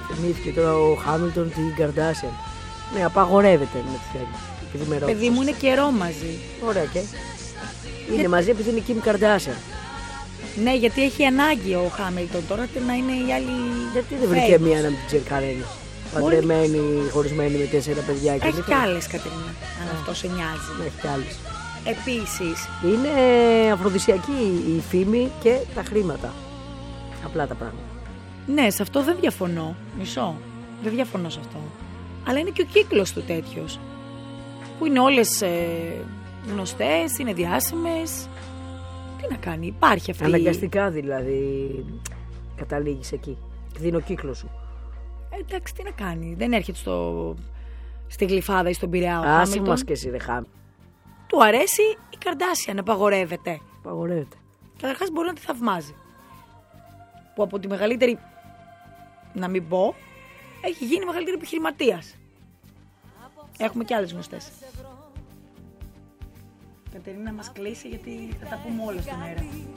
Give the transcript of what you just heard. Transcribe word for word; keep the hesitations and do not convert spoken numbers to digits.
Θυμήθηκε τώρα ο Χάμιλτον την Καρντάσιαν. Ναι, απαγορεύεται με τη θέλει. Παιδί μου, είναι καιρό μαζί. Ωραία και. Είναι Για... μαζί επειδή είναι η Κιμ Καρντάσιαν. Ναι, γιατί έχει ανάγκη ο Χάμιλτον τώρα να είναι η άλλη. Γιατί δεν βρήκε μία να μην την τσερκαρένει. Παντρεμένη, χωρισμένη με τέσσερα παιδιά. Έχει κι άλλες, Κατερίνα, αν αυτό σε νοιάζει. Ναι, έχει κι άλλες. Επίσης. Είναι αφροδισιακή η φήμη και τα χρήματα. Απλά τα πράγματα. Ναι, σε αυτό δεν διαφωνώ. Μισό. Δεν διαφωνώ σε αυτό. Αλλά είναι και ο κύκλος του τέτοιος. Που είναι όλες ε, γνωστές, είναι διάσημες. Τι να κάνει, υπάρχει αυτή. Αναγκαστικά δηλαδή καταλήγεις εκεί. Δίνει ο κύκλος σου. Ε, εντάξει, τι να κάνει. Δεν έρχεται στο, στη Γλυφάδα ή στον Πειραιά. Άσε μας και εσύ, ρε Χάμ. Του αρέσει η Καρντάσιαν, απαγορεύεται. Απαγορεύεται. Καταρχάς μπορεί να τη θαυμάζει. Που από τη μεγαλύτερη, να μην πω, έχει γίνει μεγαλύτερη επιχειρηματίας. Έχουμε και άλλες γνωστές. Κατερίνα, μας κλείσει γιατί θα τα πούμε όλα στον αέρα.